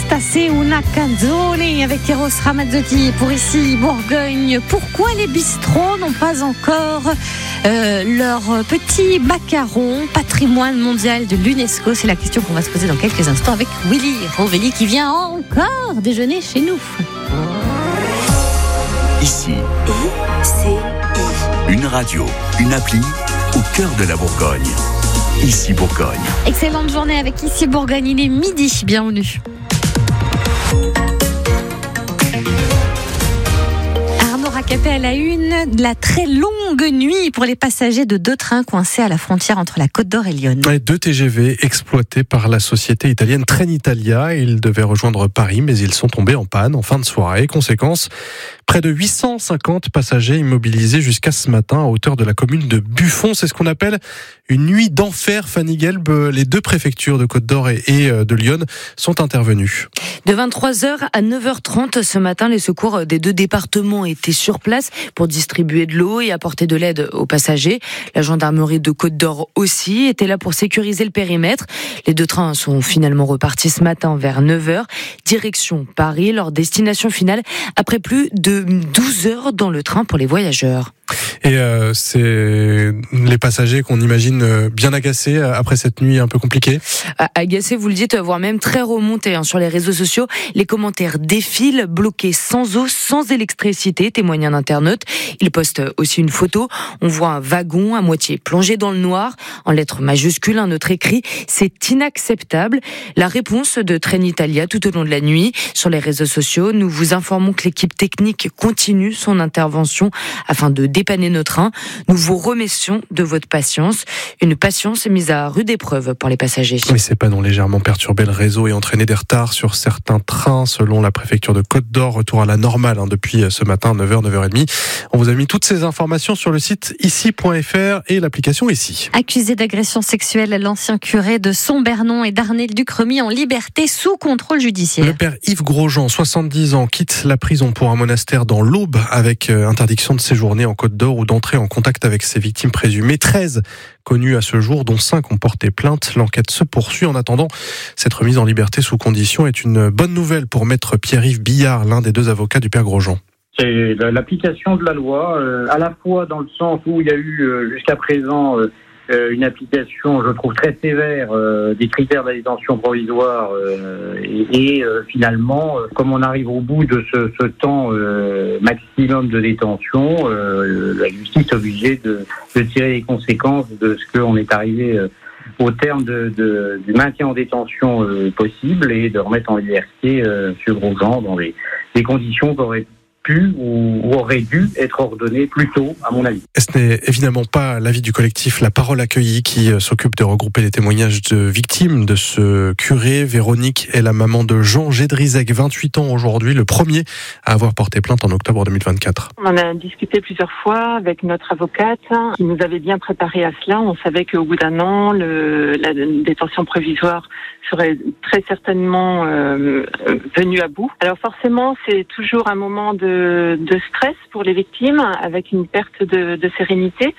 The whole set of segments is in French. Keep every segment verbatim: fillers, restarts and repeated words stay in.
Stassi una canzone avec Eros Ramazzotti pour ici Bourgogne. Pourquoi les bistrots n'ont pas encore euh, leur petit macaron patrimoine mondial de l'UNESCO? C'est la question qu'on va se poser dans quelques instants avec Willy Rovelli qui vient encore déjeuner chez nous. Ici, I C I. Une radio, une appli au cœur de la Bourgogne. Ici Bourgogne. Excellente journée avec Ici Bourgogne, il est midi, bienvenue. Arnaud Racatet à la une, de la très longue nuit pour les passagers de deux trains coincés à la frontière entre la Côte d'Or et Lyon. Ouais, deux T G V exploités par la société italienne Trenitalia. Ils devaient rejoindre Paris, mais ils sont tombés en panne en fin de soirée. Conséquence, près de huit cent cinquante passagers immobilisés jusqu'à ce matin à hauteur de la commune de Buffon. C'est ce qu'on appelle une nuit d'enfer. Fanny Gelb, les deux préfectures de Côte d'Or et de Lyon sont intervenues. De vingt-trois heures à neuf heures trente ce matin, les secours des deux départements étaient sur place pour distribuer de l'eau et apporter de l'aide aux passagers. La gendarmerie de Côte d'Or aussi était là pour sécuriser le périmètre. Les deux trains sont finalement repartis ce matin vers neuf heures. Direction Paris, leur destination finale après plus de douze heures dans le train pour les voyageurs. Et euh, c'est les passagers qu'on imagine bien agacés après cette nuit un peu compliquée. Agacés, vous le dites, voire même très remontés hein. Sur les réseaux sociaux, les commentaires défilent, bloqués sans eau, sans électricité, témoigne un internaute. Il poste aussi une photo. On voit un wagon à moitié plongé dans le noir. En lettres majuscules, un autre écrit « C'est inacceptable ». La réponse de Trenitalia tout au long de la nuit. Sur les réseaux sociaux, nous vous informons que l'équipe technique continue son intervention afin de dépanner nos trains. Nous vous remercions de votre patience. Une patience mise à rude épreuve pour les passagers. Mais ces pannes ont légèrement perturbé le réseau et entraîné des retards sur certains trains. Selon la préfecture de Côte d'Or, retour à la normale hein, depuis ce matin, neuf heures, neuf heures trente. On vous a mis toutes ces informations sur le site ici point f r et l'application Ici. Accusé d'agression sexuelle, l'ancien curé de Sombernon et d'Arnay-le-Duc remis en liberté sous contrôle judiciaire. Le père Yves Grosjean, soixante-dix ans, quitte la prison pour un monastère dans l'Aube avec interdiction de séjourner en Côte d'Or ou d'entrer en contact avec ses victimes présumées. treize connues à ce jour, dont cinq ont porté plainte. L'enquête se poursuit. En attendant, cette remise en liberté sous condition est une bonne nouvelle pour maître Pierre-Yves Billard, l'un des deux avocats du père Grosjean. C'est l'application de la loi, euh, à la fois dans le sens où il y a eu euh, jusqu'à présent euh, une application, je trouve, très sévère euh, des critères de la détention provisoire euh, et, et euh, finalement, euh, comme on arrive au bout de ce, ce temps euh, maximum de détention, euh, la justice est obligée de, de tirer les conséquences de ce qu'on est arrivé euh, au terme de, de, du maintien en détention euh, possible et de remettre en liberté euh, M. Grosjean dans les, les conditions qu'aurait pu ou, ou aurait dû être ordonné plus tôt, à mon avis. Ce n'est évidemment pas l'avis du collectif La Parole Accueillie qui s'occupe de regrouper les témoignages de victimes de ce curé. Véronique est la maman de Jean Gédrizek, vingt-huit ans aujourd'hui, le premier à avoir porté plainte en octobre deux mille vingt-quatre. On en a discuté plusieurs fois avec notre avocate qui nous avait bien préparé à cela. On savait qu'au bout d'un an, le, la détention provisoire serait très certainement euh, venue à bout. Alors forcément, c'est toujours un moment de de stress pour les victimes, avec une perte de, de sérénité,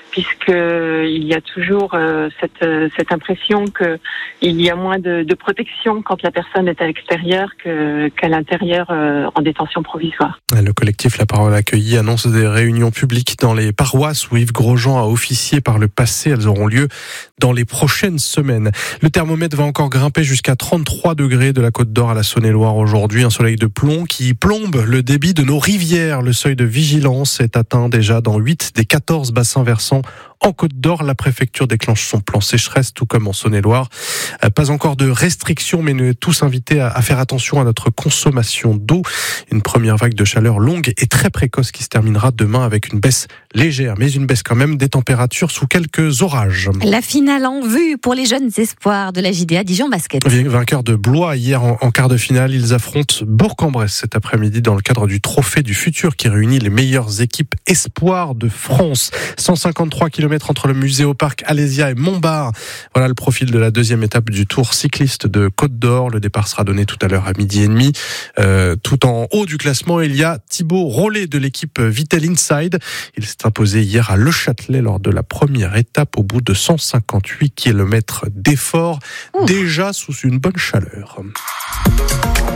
puisqu'il y a toujours euh, cette, cette impression qu'il y a moins de, de protection quand la personne est à l'extérieur que, qu'à l'intérieur euh, en détention provisoire. Le collectif La Parole Accueillie annonce des réunions publiques dans les paroisses où Yves Grosjean a officié par le passé. Elles auront lieu dans les prochaines semaines. Le thermomètre va encore grimper jusqu'à trente-trois degrés de la Côte d'Or à la Saône-et-Loire aujourd'hui. Un soleil de plomb qui plombe le débit de nos rivières. Le seuil de vigilance est atteint déjà dans huit des quatorze bassins versants en Côte d'Or. La préfecture déclenche son plan sécheresse, tout comme en Saône-et-Loire. Pas encore de restrictions, mais nous sommes tous invités à faire attention à notre consommation d'eau. Une première vague de chaleur longue et très précoce qui se terminera demain avec une baisse légère, mais une baisse quand même des températures sous quelques orages. La finale en vue pour les jeunes espoirs de la J D A Dijon Basket. Vainqueurs de Blois hier en, en quart de finale, ils affrontent Bourg-en-Bresse cet après-midi dans le cadre du Trophée du Futur qui réunit les meilleures équipes espoirs de France. cent cinquante-trois kilomètres entre le Muséoparc Alésia et Montbard. Voilà le profil de la deuxième étape du Tour cycliste de Côte d'Or. Le départ sera donné tout à l'heure à midi et demi. Euh, tout en haut du classement, il y a Thibaut Rollet de l'équipe Vitel Inside. Il s'est imposé hier à Le Châtelet lors de la première étape au bout de cent cinquante-huit kilomètres d'effort, déjà sous une bonne chaleur.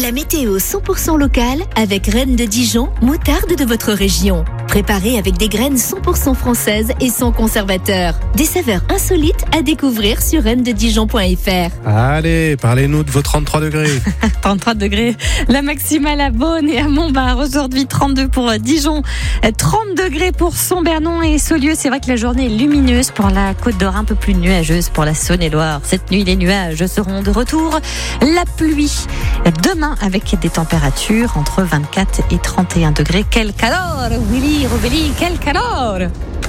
La météo cent pour cent locale avec Reine de Dijon, moutarde de votre région. Préparée avec des graines cent pour cent françaises et sans conservateur. Des saveurs insolites à découvrir sur reine de dijon point f r. Allez, parlez-nous de vos trente-trois degrés. trente-trois degrés. La maximale à Beaune et à Montbard. Aujourd'hui, trente-deux pour Dijon, trente degrés pour Saint-Bernon et Saulieu. C'est vrai que la journée est lumineuse pour la Côte d'Or, un peu plus nuageuse pour la Saône-et-Loire. Cette nuit, les nuages seront de retour. La pluie demain avec des températures entre vingt-quatre et trente et un degrés. Quel calor, Willy Rovelli, quel calor!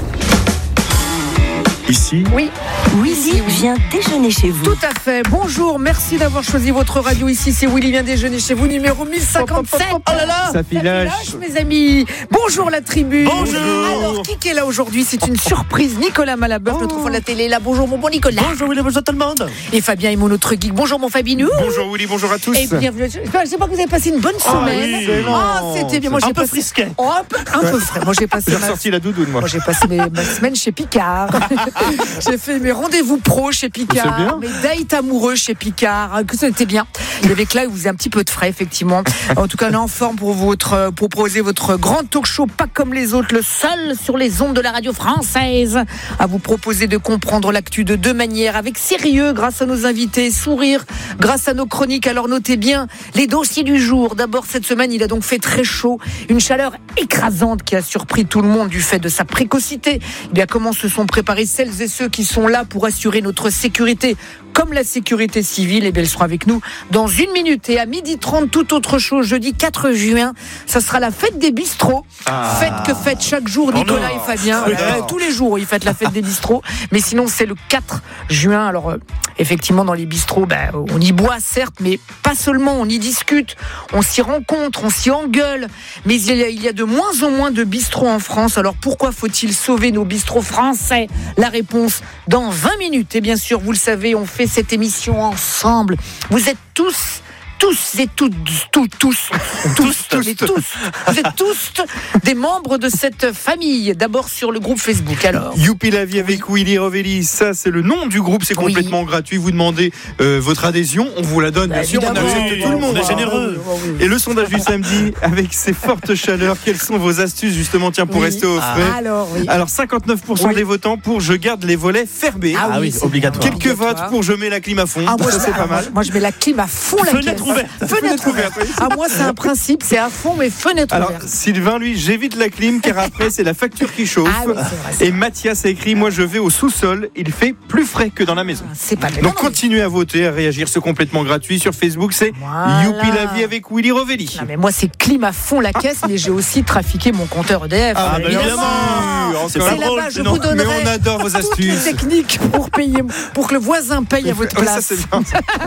Ici, Oui, Willy vient déjeuner chez vous. Tout à fait. Bonjour, merci d'avoir choisi votre radio. Ici, c'est Willy vient déjeuner chez vous, numéro mille cinquante-sept. Oh là là, ça filoche, mes amis. Bonjour la tribu. Bonjour. Alors, qui est là aujourd'hui? C'est une surprise. Nicolas Malabeuf, oh. notre enfant de la télé, là. Bonjour mon bon Nicolas. Bonjour Willy, bonjour tout le monde. Et Fabien Imo, notre geek. Bonjour mon Fabinou. Bonjour Willy, bonjour à tous. Et bienvenue. Je sais pas que vous avez passé une bonne semaine. Oh, oui, ah, c'était bien. Moi, un j'ai peu passé... frisquet. Oh, un peu, un peu frais. Moi, j'ai passé. J'ai ma... ressorti la doudoune, moi. Moi, j'ai passé mes... ma semaine chez Picard. J'ai fait mes rendez-vous pro chez Picard, bien. mes dates amoureux chez Picard, que c'était bien. Il y avait que là, vous faisiez un petit peu de frais, effectivement. En tout cas, on est en forme pour votre, pour proposer votre grand talk show, pas comme les autres, le seul sur les ondes de la radio française, à vous proposer de comprendre l'actu de deux manières, avec sérieux, grâce à nos invités, sourire, grâce à nos chroniques. Alors notez bien les dossiers du jour. D'abord, cette semaine, il a donc fait très chaud, une chaleur écrasante qui a surpris tout le monde du fait de sa précocité. Eh bien, comment se sont préparés celles et ceux qui sont là pour assurer notre sécurité, comme la sécurité civile? Et bien, elles seront avec nous dans une minute. Et à midi trente, tout autre chose, jeudi quatre juin, ça sera la fête des bistrots. Ah. Fête que fête chaque jour Nicolas oh et Fabien. Euh, tous les jours, ils fêtent la fête des bistrots. Mais sinon, c'est le quatre juin. Alors, euh, effectivement, dans les bistrots, ben, on y boit, certes, mais pas seulement. On y discute, on s'y rencontre, on s'y engueule. Mais il y a, il y a de moins en moins de bistrots en France. Alors, pourquoi faut-il sauver nos bistrots français? La réponse dans vingt minutes. Et bien sûr, vous le savez, on fait cette émission ensemble. Vous êtes tous tous et toutes, tous, tous, tous, tous, et tous, vous êtes tous des membres de cette famille. D'abord sur le groupe Facebook. Alors, Youpi la vie avec Willy Rovelli, ça c'est le nom du groupe, c'est complètement oui. gratuit. Vous demandez euh, votre adhésion, on vous la donne, bien bah, sûr. On accepte oui, tout le monde, on est généreux. Ah, oui, oui. Et le sondage du samedi, avec ces fortes chaleurs, quelles sont vos astuces justement, tiens, pour oui. rester au frais? Ah, alors, oui. alors cinquante-neuf pour cent oui. des votants pour je garde les volets fermés. Ah, ah oui, c'est obligatoire. Quelques obligatoire. votes pour je mets la clim à fond. Ah, moi, ça c'est pas mal. Moi je mets la clim à fond. La fenêtre ouverte. Fenêtre ouverte. Ah, moi, c'est un principe, c'est à fond, mais fenêtre Alors, ouverte. Sylvain, lui, j'évite la clim, car après, c'est la facture qui chauffe. Ah, oui, c'est vrai, Et Mathias a écrit, moi, je vais au sous-sol, il fait plus frais que dans la maison. C'est pas Donc, continuez à voter, à réagir, c'est complètement gratuit. Sur Facebook, c'est voilà. Youpi la vie avec Willy Rovelli. Non, mais moi, c'est clim à fond la caisse, mais j'ai aussi trafiqué mon compteur E D F. Ah, bah, évidemment. C'est pas drôle. Là-bas, je non, vous donnerai mais on adore vos astuces. Toutes les techniques pour payer, pour que le voisin paye à votre place. Ça, c'est bien.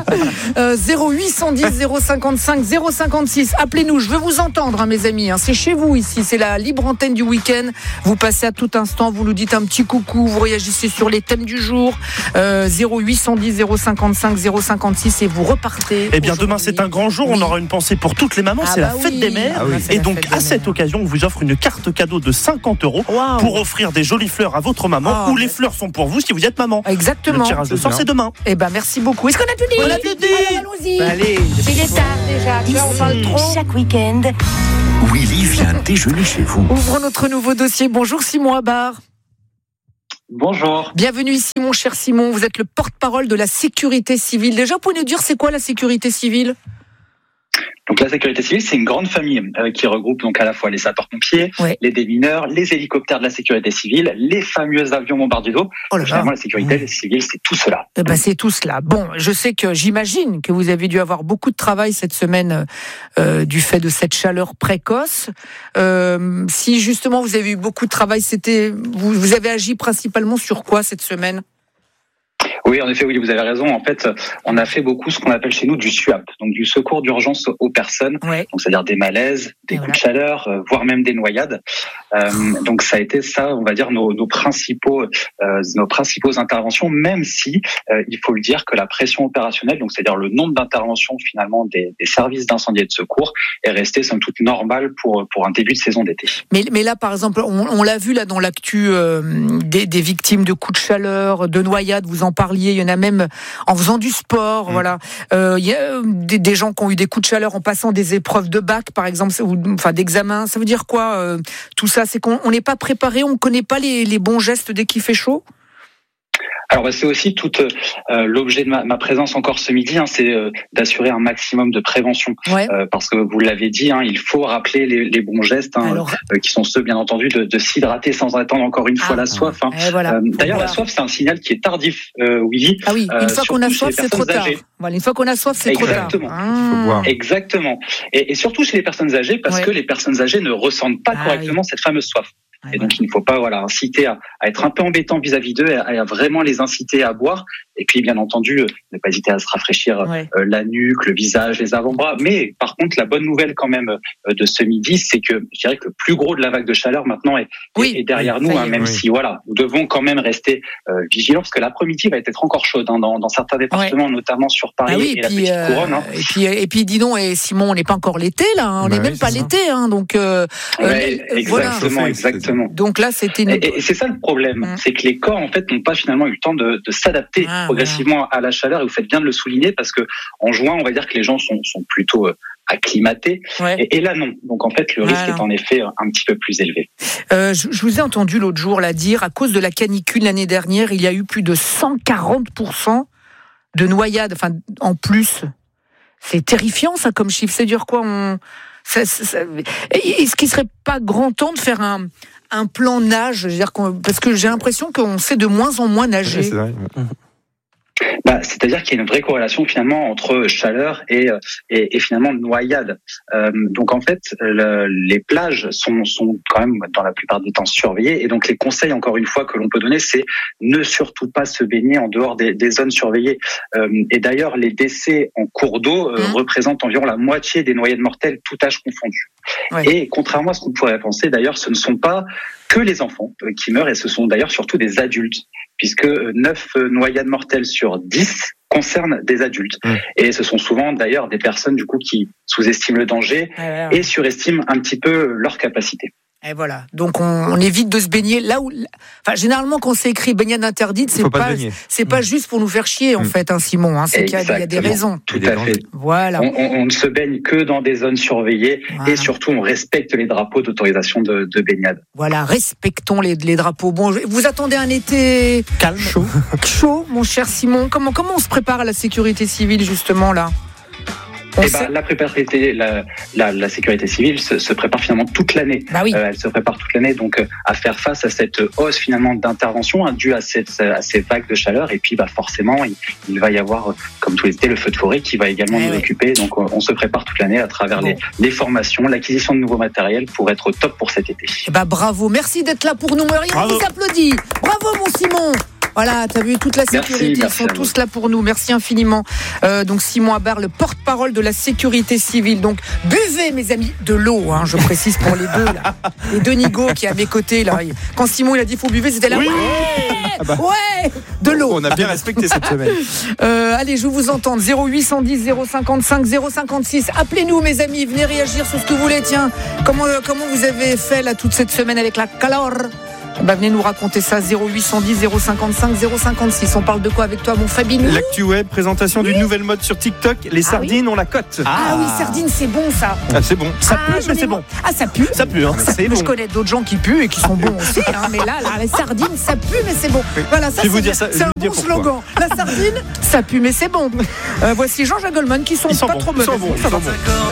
euh, zéro huit cent dix zéro cinquante-cinq zéro cinquante-six. Appelez-nous, je veux vous entendre, hein, mes amis. Hein. C'est chez vous ici, c'est la libre antenne du week-end. Vous passez à tout instant, vous nous dites un petit coucou, vous réagissez sur les thèmes du jour. Euh, zéro huit cent dix zéro cinquante-cinq zéro cinquante-six et vous repartez. Eh bien, demain c'est un grand jour. Oui. On aura une pensée pour toutes les mamans. Ah c'est bah la fête oui. des mères. Ah oui. Et donc à cette occasion, on vous offre une carte cadeau de cinquante euros wow. pour offrir des jolies fleurs à votre maman. Oh, ou les fleurs sont pour vous si vous êtes maman. Exactement. Le tirage de sort c'est demain. Eh ben merci beaucoup. Est-ce qu'on a tout dit? On a tout dit. Allez, allons-y. Allez. Il est tard déjà. Ici, on parle trop. Chaque week-end, Willy vient déjeuner chez vous. Ouvrons notre nouveau dossier. Bonjour Simon Abar. Bonjour. Bienvenue ici mon cher Simon. Vous êtes le porte-parole de la sécurité civile. Déjà, vous pouvez nous dire c'est quoi la sécurité civile? Donc la sécurité civile, c'est une grande famille euh, qui regroupe donc à la fois les sapeurs-pompiers, ouais. les démineurs, les hélicoptères de la sécurité civile, les fameux avions bombardiers d'eau. Oh là Finalement, là. la sécurité mmh. civile, c'est tout cela. Eh ben, c'est tout cela. Bon, je sais que j'imagine que vous avez dû avoir beaucoup de travail cette semaine euh, du fait de cette chaleur précoce. Euh, si justement vous avez eu beaucoup de travail, c'était vous, vous avez agi principalement sur quoi cette semaine? Oui, en effet, oui, vous avez raison. En fait, on a fait beaucoup ce qu'on appelle chez nous du SUAP, donc du secours d'urgence aux personnes, ouais. donc c'est-à-dire des malaises, des Et coups voilà. de chaleur, euh, voire même des noyades. Euh, donc ça a été ça, on va dire, nos, nos principaux, euh, nos principaux interventions, même si euh, il faut le dire que la pression opérationnelle, donc c'est-à-dire le nombre d'interventions finalement des, des services d'incendie et de secours, est resté somme toute normal pour pour un début de saison d'été. Mais, mais là, par exemple, on, on l'a vu là dans l'actu euh, des, des victimes de coups de chaleur, de noyades, vous en parlez. liés. Il y en a même en faisant du sport. Mmh. Voilà. Euh, il y a des, des gens qui ont eu des coups de chaleur en passant des épreuves de bac, par exemple, ou enfin d'examen. Ça veut dire quoi euh, tout ça? C'est qu'on n'est pas préparé, on ne connaît pas les, les bons gestes dès qu'il fait chaud? Alors bah, c'est aussi tout euh, l'objet de ma, ma présence encore ce midi, hein, c'est euh, d'assurer un maximum de prévention, ouais. euh, parce que vous l'avez dit, hein, il faut rappeler les, les bons gestes, hein, Alors... euh, qui sont ceux bien entendu de, de s'hydrater sans attendre encore une ah, fois la soif. Hein. Voilà. Euh, d'ailleurs voilà. La soif c'est un signal qui est tardif, euh, Willy. Ah oui, une fois euh, qu'on a soif c'est trop tard. Voilà, une fois qu'on a soif c'est Exactement. trop tard. Ah. Exactement. Et, et surtout chez les personnes âgées, parce ouais. que les personnes âgées ne ressentent pas ah, correctement oui. cette fameuse soif. Et donc, il ne faut pas voilà inciter à, à être un peu embêtant vis-à-vis d'eux, et à, à vraiment les inciter à boire. Et puis, bien entendu, euh, ne pas hésiter à se rafraîchir ouais. euh, la nuque, le visage, les avant-bras. Mais par contre, la bonne nouvelle quand même euh, de ce midi, c'est que je dirais que le plus gros de la vague de chaleur maintenant est, oui. est derrière oui, nous, hein, même oui. si voilà, nous devons quand même rester euh, vigilants, parce que l'après-midi va être encore chaude hein, dans, dans certains départements, ouais. notamment sur Paris ah oui, et, et la petite euh, couronne. Hein. Et puis, et puis, dis donc, et Simon, on n'est pas encore l'été là, hein, on n'est bah même oui, pas ça. l'été, hein, donc. Euh, ouais, euh, exactement, voilà. exactement. Donc là, c'est Une... Et, et c'est ça le problème, mmh. c'est que les corps en fait n'ont pas finalement eu le temps de, de s'adapter ah, progressivement voilà. à la chaleur. Et vous faites bien de le souligner parce que en juin, on va dire que les gens sont, sont plutôt euh, acclimatés. Ouais. Et, et là non. Donc en fait, le risque voilà. est en effet un petit peu plus élevé. Euh, je, je vous ai entendu l'autre jour là dire, à cause de la canicule l'année dernière, il y a eu plus de cent quarante pour cent de noyades, enfin en plus. C'est terrifiant ça comme chiffre. C'est dire quoi on... ça, ça, ça... Est-ce qu'il serait pas grand temps de faire un un plan nage, je veux dire qu'on, parce que j'ai l'impression qu'on sait de moins en moins nager. Oui, c'est vrai. Bah, c'est-à-dire qu'il y a une vraie corrélation finalement entre chaleur et, et, et finalement noyade. Euh, donc en fait, le, les plages sont, sont quand même dans la plupart des temps surveillées, et donc les conseils encore une fois que l'on peut donner, c'est ne surtout pas se baigner en dehors des, des zones surveillées. Euh, et d'ailleurs, les décès en cours d'eau euh, mmh. représentent environ la moitié des noyades mortelles, tout âge confondu. Ouais. Et contrairement à ce qu'on pourrait penser, d'ailleurs, ce ne sont pas que les enfants qui meurent, et ce sont d'ailleurs surtout des adultes, puisque neuf noyades mortelles sur dix concernent des adultes. Mmh. Et ce sont souvent d'ailleurs des personnes du coup qui sous-estiment le danger ouais, ouais, ouais. et surestiment un petit peu leur capacité. Et voilà. Donc on, on évite de se baigner là où. Enfin, généralement, quand c'est écrit baignade interdite, c'est pas, pas c'est mmh. pas juste pour nous faire chier en mmh. fait, hein, Simon. Hein, c'est Exactement. qu'il y a, il y a des raisons. Tout à fait. Voilà. On, on, on ne se baigne que dans des zones surveillées voilà. et surtout on respecte les drapeaux d'autorisation de, de baignade. Voilà, respectons les, les drapeaux. Bon, vous attendez un été calme, chaud, chaud, mon cher Simon. Comment comment on se prépare à la sécurité civile justement là? Eh ben, la, préparité, la, la, la sécurité civile se, se prépare finalement toute l'année. Bah oui. euh, elle se prépare toute l'année donc euh, à faire face à cette hausse finalement d'intervention hein, due à, cette, à ces vagues de chaleur. Et puis bah, forcément, il, il va y avoir, comme tous les étés, le feu de forêt qui va également eh nous oui. occuper. Donc on, on se prépare toute l'année à travers bon. les, les formations, l'acquisition de nouveaux matériels pour être au top pour cet été. Bah, bravo, merci d'être là pour nous. On vous applaudit. Bravo mon Simon. Voilà, t'as vu, toute la sécurité, merci, merci ils sont tous là pour nous. Merci infiniment. Euh, donc Simon Habart, le porte-parole de la sécurité civile. Donc buvez, mes amis, de l'eau, hein, je précise pour les deux, là. Les deux nigauds qui est à mes côtés, là. Quand Simon il a dit faut buvez, c'était là. Oui, ouais, ah bah. ouais, de l'eau. On a bien respecté cette semaine. Euh, allez, je vous entends. zéro huit cent dix, zéro cinquante-cinq, zéro cinquante-six. Appelez-nous, mes amis. Venez réagir sur ce que vous voulez. Tiens, comment, comment vous avez fait là toute cette semaine avec la calor? Bah, venez nous raconter ça, zéro huit cent dix, zéro cinquante-cinq, zéro cinquante-six. On parle de quoi avec toi, mon Fabinou? L'actu web, présentation oui. d'une nouvelle mode sur TikTok. Les ah sardines oui. ont la cote. Ah, ah oui, sardines, c'est bon ça. Ah, c'est bon. Ça ah, pue, mais c'est bon. Ah, ça pue. Ça pue, hein. Ça c'est pue. bon. Je connais d'autres gens qui puent et qui sont bons aussi, hein, mais là, là, les sardines, ça pue, mais c'est bon. Oui. Voilà, ça, c'est, vous dire ça, c'est un bon pourquoi. slogan. La sardine, ça pue, mais c'est bon. Euh, voici Jean-Jacques Goldman qui sont, sont pas bons. trop mauvais.